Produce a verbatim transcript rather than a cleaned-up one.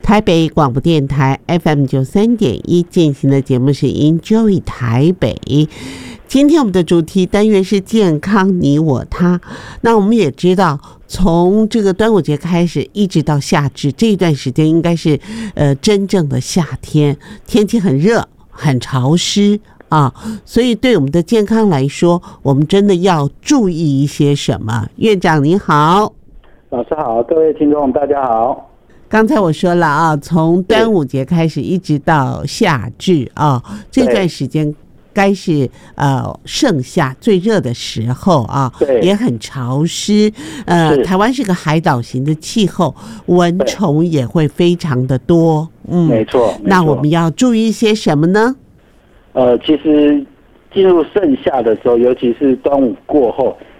台北广播电台 F M 九三点一进行的节目是 Enjoy 台北。今天我们的主题单元是健康你我他。那我们也知道，从这个端午节开始，一直到夏至这一段时间，应该是呃真正的夏天，天气很热，很潮湿啊，所以对我们的健康来说，我们真的要注意一些什么？院长你好。 老师好，各位听众大家好。 刚才我说了啊，从端午节开始一直到夏至啊，这段时间该是呃盛夏最热的时候啊，也很潮湿。呃，台湾是个海岛型的气候，蚊虫也会非常的多。 嗯，没错。 那我们要注意一些什么呢？ 呃，其实进入盛夏的时候，尤其是端午过后，